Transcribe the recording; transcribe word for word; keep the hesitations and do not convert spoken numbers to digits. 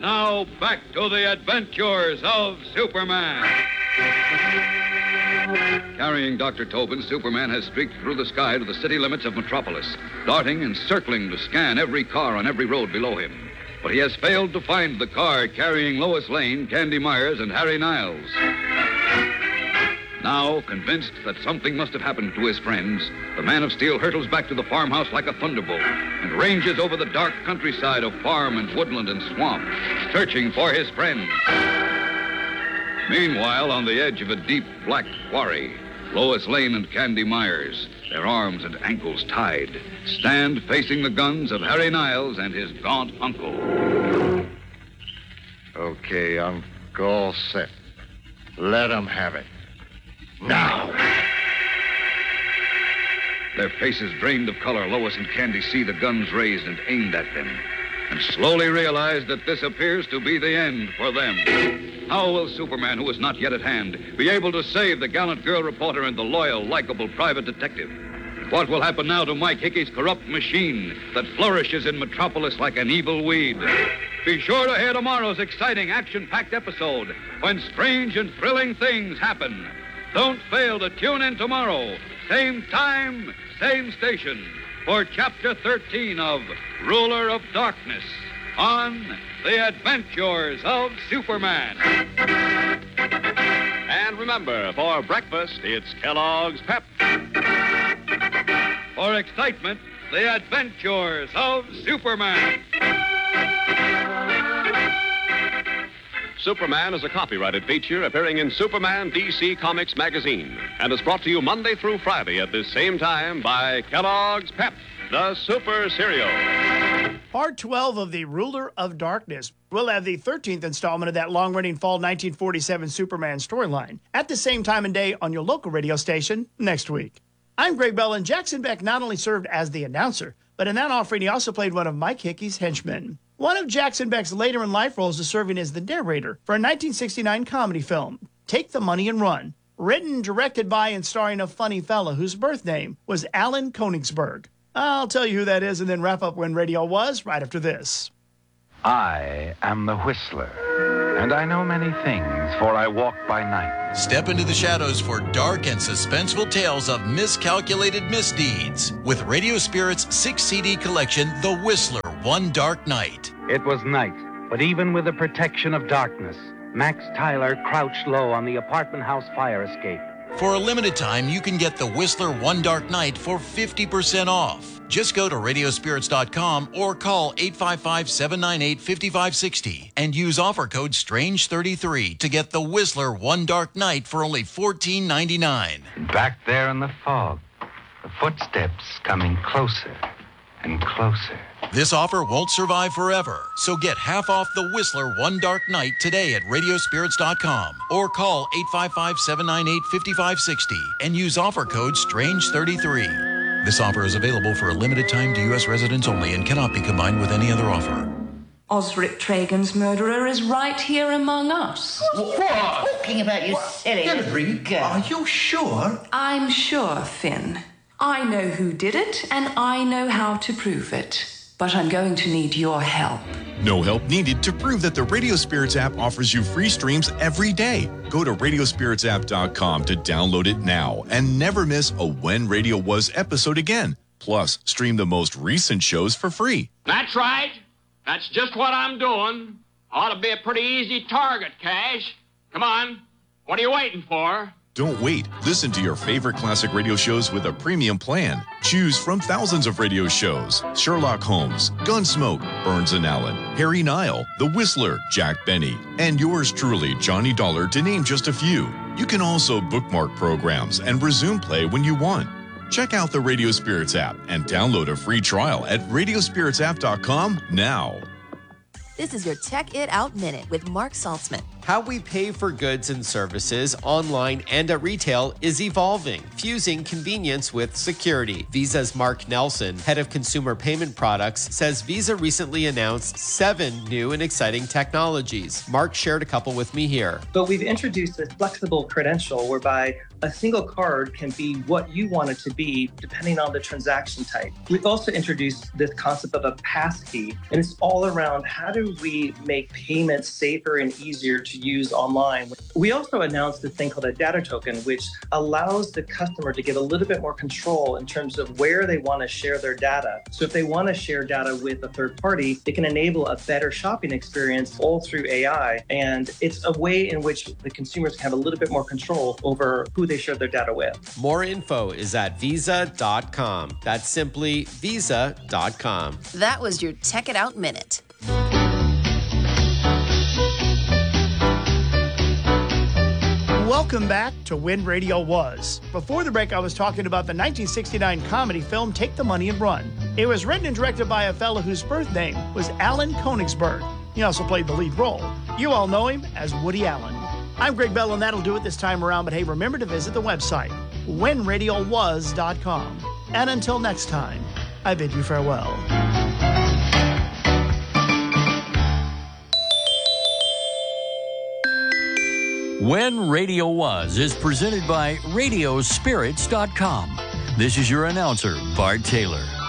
Now back to the adventures of Superman. Carrying Doctor Tobin, Superman has streaked through the sky to the city limits of Metropolis, darting and circling to scan every car on every road below him. But he has failed to find the car carrying Lois Lane, Candy Myers, and Harry Niles. Now, convinced that something must have happened to his friends, the Man of Steel hurtles back to the farmhouse like a thunderbolt and ranges over the dark countryside of farm and woodland and swamp, searching for his friends. Meanwhile, on the edge of a deep, black quarry, Lois Lane and Candy Myers, their arms and ankles tied, stand facing the guns of Harry Niles and his gaunt uncle. Okay, I'm all set. Let 'em have it. Now! Their faces drained of color, Lois and Candy see the guns raised and aimed at them, and slowly realize that this appears to be the end for them. How will Superman, who is not yet at hand, be able to save the gallant girl reporter and the loyal, likable private detective? What will happen now to Mike Hickey's corrupt machine that flourishes in Metropolis like an evil weed? Be sure to hear tomorrow's exciting, action-packed episode when strange and thrilling things happen. Don't fail to tune in tomorrow, same time, same station, for Chapter thirteen of Ruler of Darkness on The Adventures of Superman. And remember, for breakfast, it's Kellogg's Pep. For excitement, The Adventures of Superman. Superman is a copyrighted feature appearing in Superman D C Comics magazine and is brought to you Monday through Friday at this same time by Kellogg's Pep, the Super Cereal. Part twelve of The Ruler of Darkness. We'll have the thirteenth installment of that long-running fall nineteen forty-seven Superman storyline at the same time and day on your local radio station next week. I'm Greg Bell, and Jackson Beck not only served as the announcer, but in that offering he also played one of Mike Hickey's henchmen. One of Jackson Beck's later-in-life roles is serving as the narrator for a nineteen sixty-nine comedy film, Take the Money and Run, written, directed by, and starring a funny fella whose birth name was Alan Konigsberg. I'll tell you who that is and then wrap up when radio was right after this. I am the Whistler, and I know many things, for I walk by night. Step into the shadows for dark and suspenseful tales of miscalculated misdeeds with Radio Spirit's six C D collection, The Whistler, One Dark Night. It was night, but even with the protection of darkness, Max Tyler crouched low on the apartment house fire escape. For a limited time, you can get The Whistler One Dark Night for fifty percent off. Just go to radio spirits dot com or call eight five five, seven nine eight, five five six zero and use offer code strange thirty-three to get The Whistler One Dark Night for only fourteen ninety-nine. Back there in the fog, the footsteps coming closer and closer. This offer won't survive forever, so get half off The Whistler One Dark Night today at radio spirits dot com or call eight five five, seven nine eight, five five six zero and use offer code strange thirty-three. This offer is available for a limited time to U S residents only and cannot be combined with any other offer. Osric Tragan's murderer is right here among us. What? Talking about you silly little girl. Are you sure? I'm sure, Finn. I know who did it, and I know how to prove it. But I'm going to need your help. No help needed to prove that the Radio Spirits app offers you free streams every day. Go to radio spirits app dot com to download it now and never miss a When Radio Was episode again. Plus, stream the most recent shows for free. That's right. That's just what I'm doing. Ought to be a pretty easy target, Cash. Come on. What are you waiting for? Don't wait. Listen to your favorite classic radio shows with a premium plan. Choose from thousands of radio shows: Sherlock Holmes, Gunsmoke, Burns and Allen, Harry Nile, The Whistler, Jack Benny, and yours truly, Johnny Dollar, to name just a few. You can also bookmark programs and resume play when you want. Check out the Radio Spirits app and download a free trial at radio spirits app dot com now. This is your Check It Out Minute with Mark Saltzman. How we pay for goods and services online and at retail is evolving, fusing convenience with security. Visa's Mark Nelson, head of consumer payment products, says Visa recently announced seven new and exciting technologies. Mark shared a couple with me here. But we've introduced a flexible credential whereby a single card can be what you want it to be depending on the transaction type. We've also introduced this concept of a passkey, and it's all around how to do we make payments safer and easier to use online? We also announced this thing called a data token, which allows the customer to get a little bit more control in terms of where they want to share their data. So if they want to share data with a third party, it can enable a better shopping experience all through A I. And it's a way in which the consumers can have a little bit more control over who they share their data with. More info is at visa dot com. That's simply visa dot com. That was your Tech It Out Minute. Welcome back to When Radio Was. Before the break, I was talking about the nineteen sixty-nine comedy film Take the Money and Run. It was written and directed by a fellow whose birth name was Alan Konigsberg. He also played the lead role. You all know him as Woody Allen. I'm Greg Bell, and that'll do it this time around. But hey, remember to visit the website, when radio was dot com. And until next time, I bid you farewell. When Radio Was is presented by radio spirits dot com. This is your announcer, Bart Taylor.